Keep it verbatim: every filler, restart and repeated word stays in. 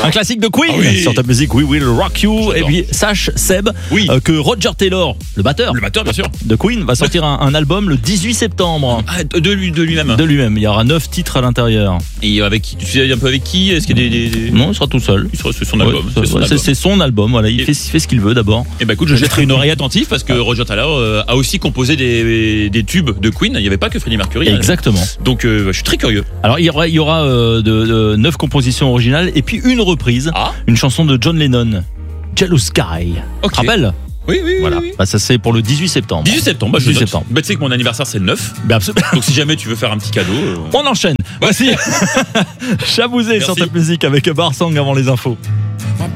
Un classique de Queen Ah oui. sur ta musique We Will Rock You. J'adore. Et puis sache Seb Oui. euh, que Roger Taylor, le batteur Le batteur, bien sûr. de Queen, va sortir un, un album le dix-huit septembre. Ah, de lui, de lui-même. De lui-même, il y aura neuf titres à l'intérieur. Et avec qui? Tu sais un peu avec qui? Est-ce qu'il y a des, des, des... Non, il sera tout seul. Il sera- C'est son Ouais, album. c'est c'est son ouais, album. c'est- c'est son album, voilà, il Et- fait, il fait ce qu'il veut d'abord. Eh ben écoute, je jetterai une oreille attentive parce que Roger Taylor euh, a aussi composé des, des tubes de Queen. Il n'y avait pas que Freddie Mercury. Exactement. Donc euh, je suis très curieux. Alors il y aura, il y aura euh, de, de neuf compositions originales et puis une reprise, Ah. une chanson de John Lennon, Jealous Sky. Ok. Tu te rappelles? Oui, oui, oui. Voilà. oui. Bah, ça c'est pour le dix-huit septembre. dix-huit septembre, bah, je dix-huit note. septembre. Bah, tu sais que mon anniversaire c'est le neuf. Ben, absolument. Donc si jamais tu veux faire un petit cadeau. euh, On enchaîne. Voici Chabouzé sur Merci. ta musique avec Barsang avant les infos.